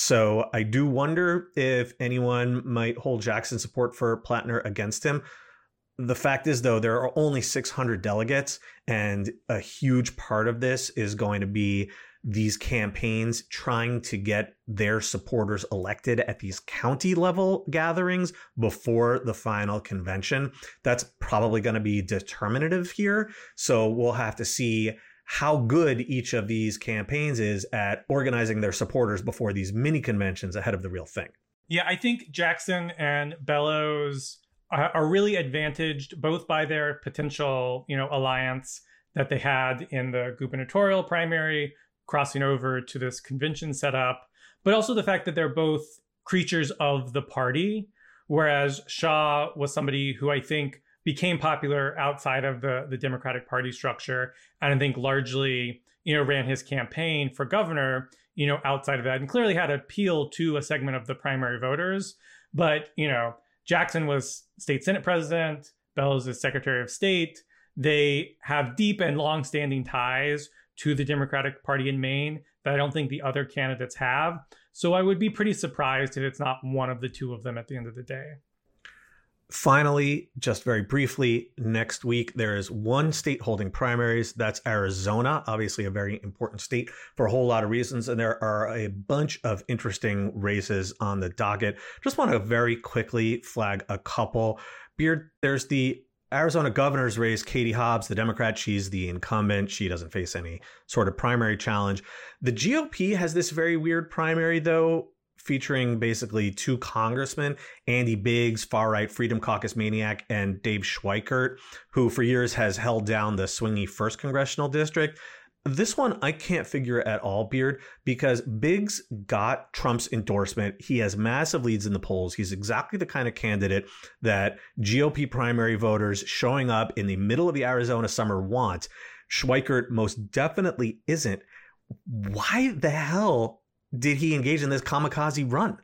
So I do wonder if anyone might hold Jackson's support for Plattner against him. The fact is, though, there are only six hundred delegates, and a huge part of this is going to be these campaigns trying to get their supporters elected at these county level gatherings before the final convention. That's probably going to be determinative here. So we'll have to see how good each of these campaigns is at organizing their supporters before these mini conventions ahead of the real thing. Yeah, I think Jackson and Bellows are really advantaged both by their potential, you know, alliance that they had in the gubernatorial primary, crossing over to this convention setup, but also the fact that they're both creatures of the party, whereas Shah was somebody who I think became popular outside of the, the Democratic Party structure, and I think largely, you know, ran his campaign for governor, you know, outside of that, and clearly had appeal to a segment of the primary voters. But, you know, Jackson was state Senate president, Bellows is Secretary of State. They have deep and long-standing ties to the Democratic Party in Maine that I don't think the other candidates have. So I would be pretty surprised if it's not one of the two of them at the end of the day. Finally, just very briefly, next week, there is one state holding primaries. That's Arizona, obviously a very important state for a whole lot of reasons. And there are a bunch of interesting races on the docket. Just want to very quickly flag a couple. Beard, there's the Arizona governor's race, Katie Hobbs, the Democrat. She's the incumbent. She doesn't face any sort of primary challenge. The G O P has this very weird primary, though, featuring basically two congressmen, Andy Biggs, far-right Freedom Caucus maniac, and Dave Schweikert, who for years has held down the swingy first congressional district. This one I can't figure at all, Beard, because Biggs got Trump's endorsement. He has massive leads in the polls. He's exactly the kind of candidate that G O P primary voters showing up in the middle of the Arizona summer want. Schweikert most definitely isn't. Why the hell did he engage in this kamikaze run?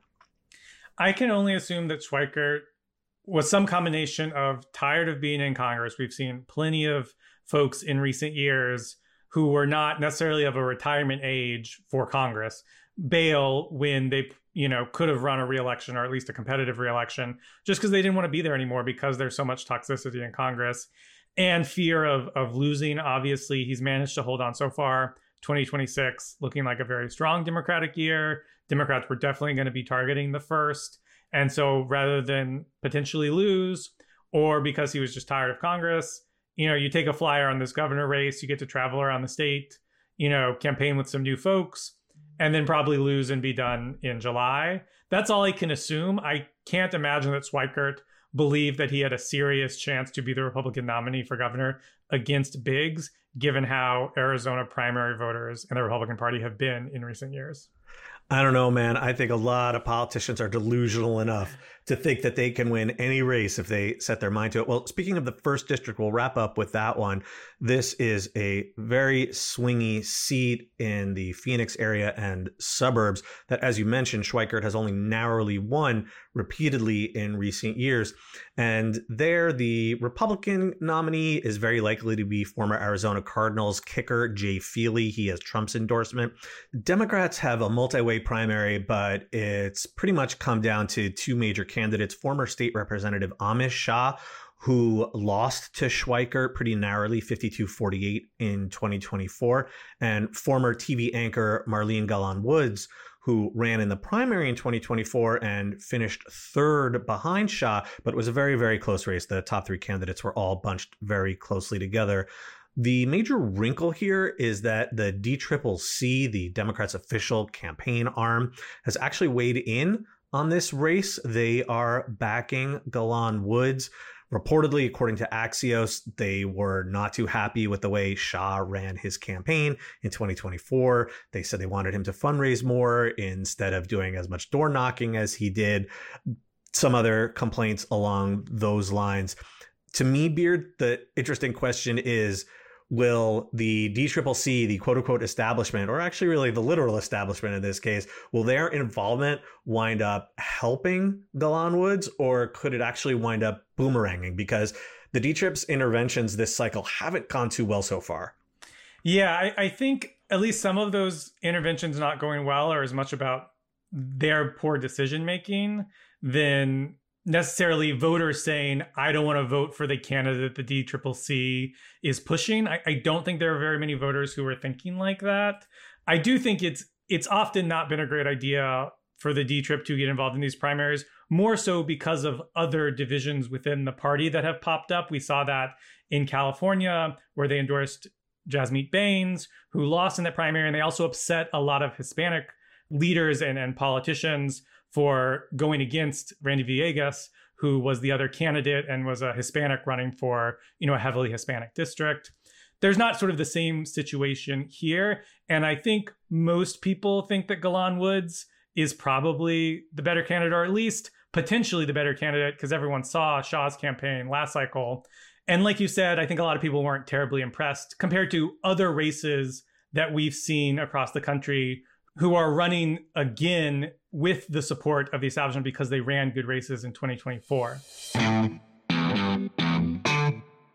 I can only assume that Schweikert was some combination of tired of being in Congress. We've seen plenty of folks in recent years who were not necessarily of a retirement age for Congress bail when they, you know, could have run a re-election or at least a competitive re-election just because they didn't want to be there anymore because there's so much toxicity in Congress and fear of, of losing. Obviously, he's managed to hold on so far. twenty twenty-six looking like a very strong Democratic year. Democrats were definitely going to be targeting the first. And so rather than potentially lose, or because he was just tired of Congress, you know, you take a flyer on this governor race, you get to travel around the state, you know, campaign with some new folks, and then probably lose and be done in July. That's all I can assume. I can't imagine that Schweikert believed that he had a serious chance to be the Republican nominee for governor against Biggs, given how Arizona primary voters and the Republican Party have been in recent years. I don't know, man. I think a lot of politicians are delusional enough to think that they can win any race if they set their mind to it. Well, speaking of the first district, we'll wrap up with that one. This is a very swingy seat in the Phoenix area and suburbs that, as you mentioned, Schweikert has only narrowly won repeatedly in recent years. And there, the Republican nominee is very likely to be former Arizona Cardinals kicker Jay Feely. He has Trump's endorsement. Democrats have a multi-way primary, but it's pretty much come down to two major candidates, former state representative Amish Shah, who lost to Schweikert pretty narrowly, fifty-two forty-eight in twenty twenty-four, and former T V anchor Marlene Galan Woods, who ran in the primary in twenty twenty-four and finished third behind Shah, but it was a very, very close race. The top three candidates were all bunched very closely together. The major wrinkle here is that the D C C C, the Democrats' official campaign arm, has actually weighed in on this race. They are backing Galan Woods. Reportedly, according to Axios, they were not too happy with the way Shah ran his campaign in twenty twenty-four. They said they wanted him to fundraise more instead of doing as much door knocking as he did. Some other complaints along those lines. To me, Beard, the interesting question is, will the D C C C, the quote-unquote establishment, or actually really the literal establishment in this case, will their involvement wind up helping Galan Woods, or could it actually wind up boomeranging? Because the D C C C's interventions this cycle haven't gone too well so far. Yeah, I, I think at least some of those interventions not going well are as much about their poor decision-making than necessarily voters saying, I don't want to vote for the candidate the D C C C is pushing. I, I don't think there are very many voters who are thinking like that. I do think it's it's often not been a great idea for the D C C to get involved in these primaries, more so because of other divisions within the party that have popped up. We saw that in California, where they endorsed Jasmeet Bains, who lost in that primary, and they also upset a lot of Hispanic leaders and, and politicians for going against Randy Villegas, who was the other candidate and was a Hispanic running for, you know, a heavily Hispanic district. There's not sort of the same situation here. And I think most people think that Galan Woods is probably the better candidate, or at least potentially the better candidate, because everyone saw Shah's campaign last cycle. And like you said, I think a lot of people weren't terribly impressed compared to other races that we've seen across the country who are running again with the support of the establishment because they ran good races in twenty twenty-four.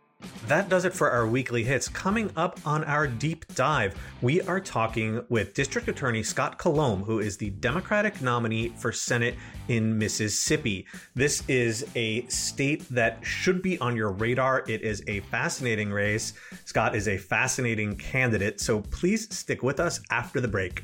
that does it for our weekly hits. Coming up on our deep dive, we are talking with District Attorney Scott Colomb, who is the Democratic nominee for Senate in Mississippi. This is a state that should be on your radar. It is a fascinating race. Scott is a fascinating candidate, so please stick with us after the break.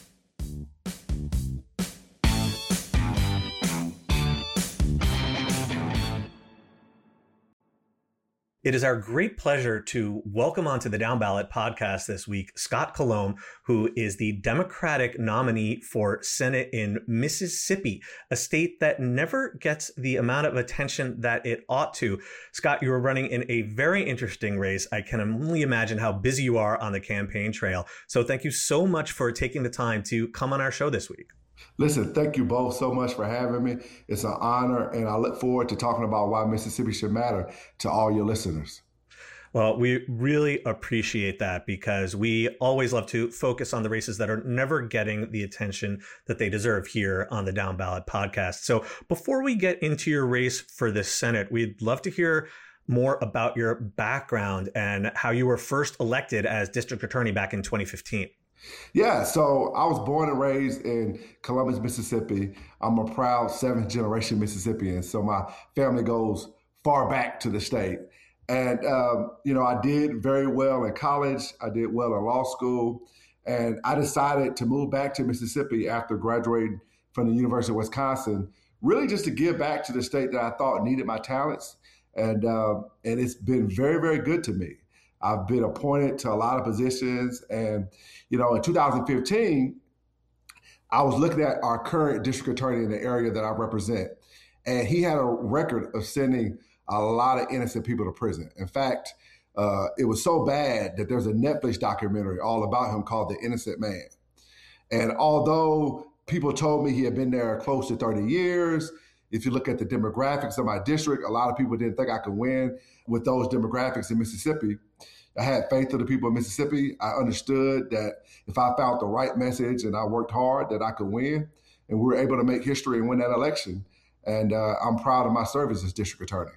It is our great pleasure to welcome onto the Down Ballot podcast this week, Scott Colomb, who is the Democratic nominee for Senate in Mississippi, a state that never gets the amount of attention that it ought to. Scott, you are running in a very interesting race. I can only imagine how busy you are on the campaign trail. So thank you so much for taking the time to come on our show this week. Listen, thank you both so much for having me. It's an honor, and I look forward to talking about why Mississippi should matter to all your listeners. Well, we really appreciate that because we always love to focus on the races that are never getting the attention that they deserve here on the Down Ballot podcast. So before we get into your race for the Senate, we'd love to hear more about your background and how you were first elected as district attorney back in twenty fifteen. Yeah, so I was born and raised in Columbus, Mississippi. I'm a proud seventh generation Mississippian, so my family goes far back to the state. And, um, you know, I did very well in college. I did well in law school. And I decided to move back to Mississippi after graduating from the University of Wisconsin, really just to give back to the state that I thought needed my talents. And, uh, and it's been very, very good to me. I've been appointed to a lot of positions. And, you know, in two thousand fifteen, I was looking at our current district attorney in the area that I represent. And he had a record of sending a lot of innocent people to prison. In fact, uh, it was so bad that there's a Netflix documentary all about him called The Innocent Man. And although people told me he had been there close to thirty years, if you look at the demographics of my district, a lot of people didn't think I could win with those demographics in Mississippi. I had faith in the people of Mississippi. I understood that if I found the right message and I worked hard, that I could win. And we were able to make history and win that election. And uh, I'm proud of my service as district attorney.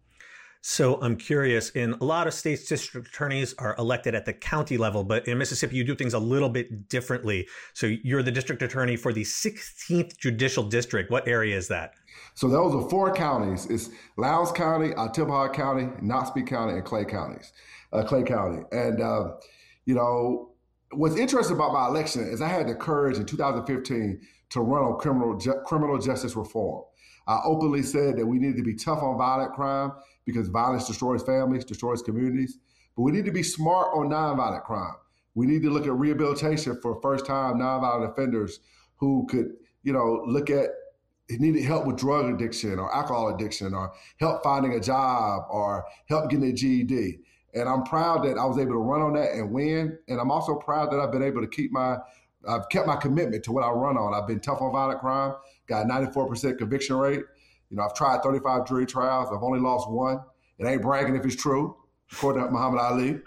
So I'm curious, in a lot of states, district attorneys are elected at the county level, but in Mississippi, you do things a little bit differently. So you're the district attorney for the sixteenth Judicial District. What area is that? So those are four counties. It's Lowndes County, Ottauquechee County, Noxubee County, and Clay counties, uh, Clay County. And, uh, you know, what's interesting about my election is I had the courage in two thousand fifteen to run on criminal ju- criminal justice reform. I openly said that we needed to be tough on violent crime because violence destroys families, destroys communities. But we need to be smart on nonviolent crime. We need to look at rehabilitation for first-time nonviolent offenders who could, you know, look at needed help with drug addiction or alcohol addiction or help finding a job or help getting a G E D. And I'm proud that I was able to run on that and win. And I'm also proud that I've been able to keep my, I've kept my commitment to what I run on. I've been tough on violent crime, got a ninety-four percent conviction rate. You know, I've tried thirty-five jury trials. I've only lost one. It ain't bragging if it's true, according to Muhammad Ali.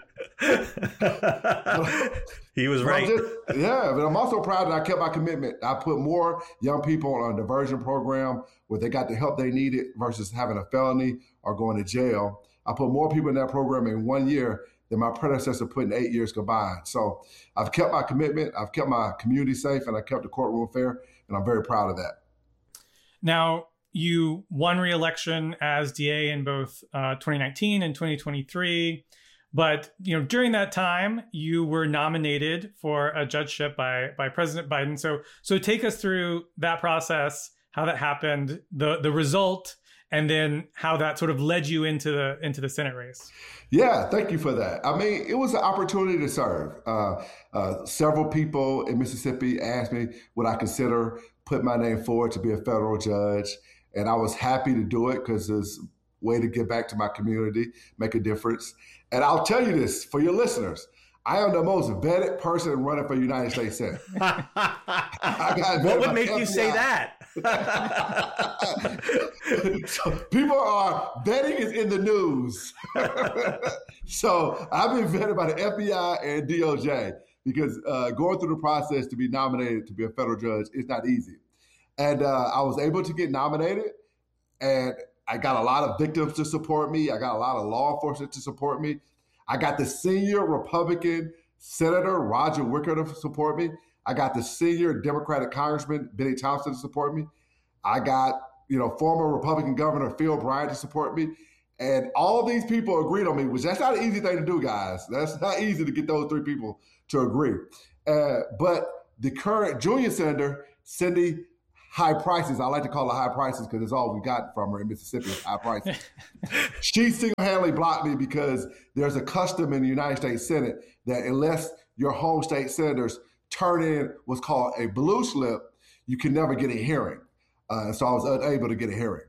He was right. Just, yeah, but I'm also proud that I kept my commitment. I put more young people on a diversion program where they got the help they needed versus having a felony or going to jail. I put more people in that program in one year than my predecessor put in eight years combined. So I've kept my commitment. I've kept my community safe, and I kept the courtroom fair, and I'm very proud of that. Now, you won re-election as D A in both uh, twenty nineteen and twenty twenty-three. But, you know, during that time, you were nominated for a judgeship by by President Biden. So so take us through that process, how that happened, the the result, and then how that sort of led you into the into the Senate race. Yeah, thank you for that. I mean, it was an opportunity to serve. Uh, uh, several people in Mississippi asked me would I consider putting my name forward to be a federal judge. And I was happy to do it because it's a way to give back to my community, make a difference. And I'll tell you this for your listeners, I am the most vetted person running for United States Senate. What would make you say that? So people are, vetting is in the news. So I've been vetted by the F B I and D O J because uh, going through the process to be nominated to be a federal judge is not easy. And uh, I was able to get nominated. And I got a lot of victims to support me. I got a lot of law enforcement to support me. I got the senior Republican Senator Roger Wicker to support me. I got the senior Democratic Congressman Benny Thompson to support me. I got, you know, former Republican Governor Phil Bryant to support me. And all these people agreed on me, which that's not an easy thing to do, guys. That's not easy to get those three people to agree. Uh, but the current junior senator, Cindy High Prices, I like to call her High Prices because it's all we got from her in Mississippi, High Prices. She single-handedly blocked me because there's a custom in the United States Senate that unless your home state senators turn in what's called a blue slip, you can never get a hearing. Uh, so I was unable to get a hearing.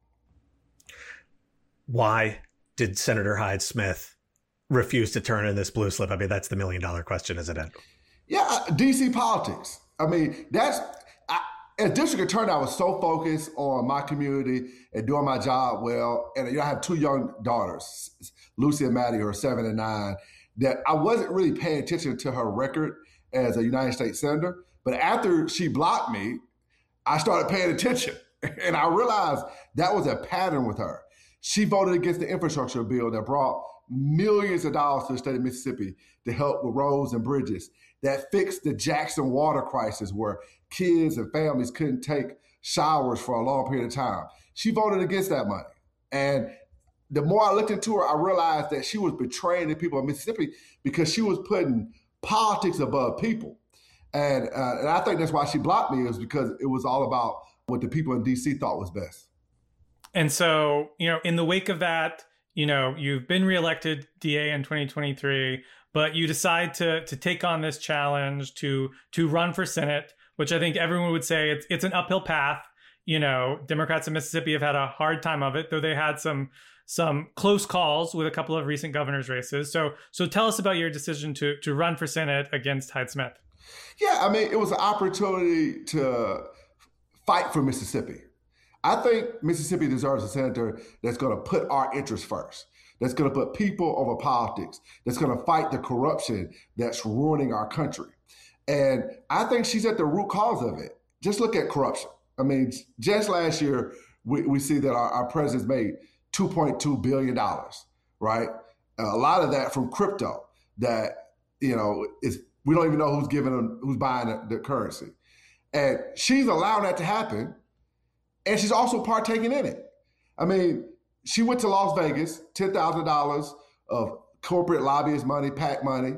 Why did Senator Hyde-Smith refuse to turn in this blue slip? I mean, that's the million-dollar question, isn't it? Yeah, D C politics. I mean, that's I, as district attorney, I was so focused on my community and doing my job well. And you know, I have two young daughters, Lucy and Maddie, who are seven and nine, that I wasn't really paying attention to her record as a United States senator. But after she blocked me, I started paying attention. And I realized that was a pattern with her. She voted against the infrastructure bill that brought millions of dollars to the state of Mississippi to help with roads and bridges, that fixed the Jackson water crisis where kids and families couldn't take showers for a long period of time. She voted against that money. And the more I looked into her, I realized that she was betraying the people of Mississippi because she was putting politics above people. And, uh, and I think that's why she blocked me, is because it was all about what the people in D C thought was best. And so, you know, in the wake of that, you know, you've been reelected D A in twenty twenty-three, but you decide to to take on this challenge to to run for Senate, which I think everyone would say it's it's an uphill path. You know, Democrats in Mississippi have had a hard time of it, though they had some some close calls with a couple of recent governor's races. So so tell us about your decision to to run for Senate against Hyde-Smith. Yeah, I mean, it was an opportunity to fight for Mississippi. I think Mississippi deserves a senator that's going to put our interests first, that's going to put people over politics, that's going to fight the corruption that's ruining our country. And I think she's at the root cause of it. Just look at corruption. I mean, just last year, we, we see that our, our president's made two point two billion dollars, right? A lot of that from crypto that, you know, is we don't even know who's giving them, who's buying the, the currency. And she's allowing that to happen. And she's also partaking in it. I mean, she went to Las Vegas, ten thousand dollars of corporate lobbyist money, PAC money,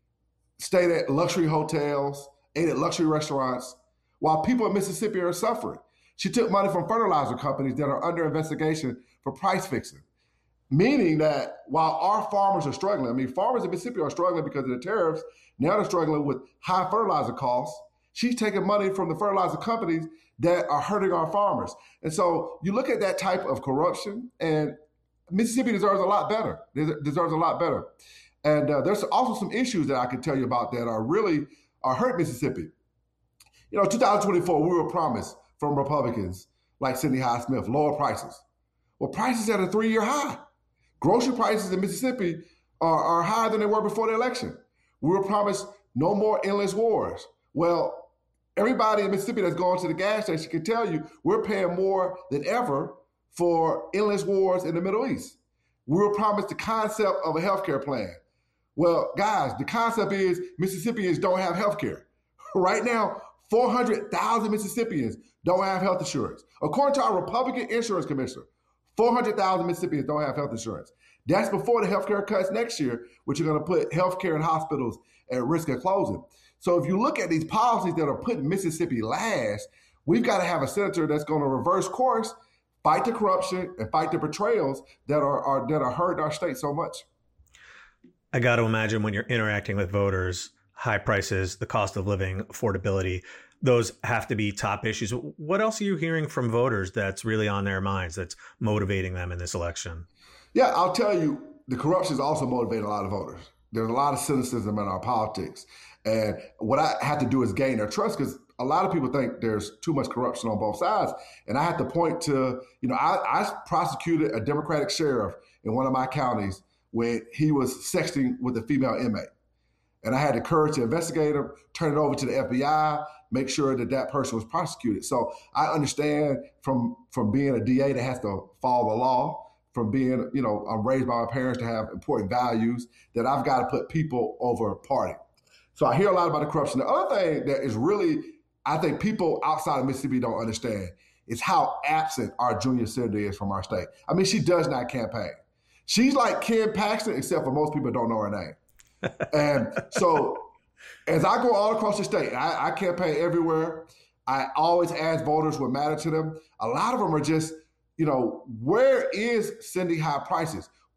stayed at luxury hotels, ate at luxury restaurants, while people in Mississippi are suffering. She took money from fertilizer companies that are under investigation for price fixing, meaning that while our farmers are struggling, I mean, farmers in Mississippi are struggling because of the tariffs. Now they're struggling with high fertilizer costs. She's taking money from the fertilizer companies that are hurting our farmers. And so you look at that type of corruption, and Mississippi deserves a lot better. It deserves a lot better. And uh, there's also some issues that I could tell you about that are really are hurt Mississippi. You know, two thousand twenty-four, we were promised from Republicans like Cindy Hyde-Smith lower prices. Well, prices at a three-year high. Grocery prices in Mississippi are, are higher than they were before the election. We were promised no more endless wars. Well, everybody in Mississippi that's going to the gas station can tell you we're paying more than ever for endless wars in the Middle East. We were promised the concept of a healthcare plan. Well, guys, the concept is Mississippians don't have healthcare. Right now, four hundred thousand Mississippians don't have health insurance. According to our Republican insurance commissioner, four hundred thousand Mississippians don't have health insurance. That's before the healthcare cuts next year, which are going to put healthcare and hospitals at risk of closing. So if you look at these policies that are putting Mississippi last, we've got to have a senator that's going to reverse course, fight the corruption, and fight the betrayals that are, are that are hurting our state so much. I got to imagine when you're interacting with voters, high prices, the cost of living, affordability, those have to be top issues. What else are you hearing from voters that's really on their minds, that's motivating them in this election? Yeah, I'll tell you, the corruption is also motivating a lot of voters. There's a lot of cynicism in our politics. And what I have to do is gain their trust, because a lot of people think there's too much corruption on both sides. And I have to point to, you know, I, I prosecuted a Democratic sheriff in one of my counties when he was sexting with a female inmate. And I had the courage to investigate him, turn it over to the F B I. make sure that that person was prosecuted. So I understand from from being a D A that has to follow the law, from being, you know, I'm raised by my parents to have important values, that I've got to put people over party. So I hear a lot about the corruption. The other thing that is really, I think people outside of Mississippi don't understand is how absent our junior senator is from our state. I mean, she does not campaign. She's like Ken Paxton, except for most people don't know her name. And so as I go all across the state, I, I campaign everywhere. I always ask voters what matters to them. A lot of them are just, you know, where is Cindy High Prices?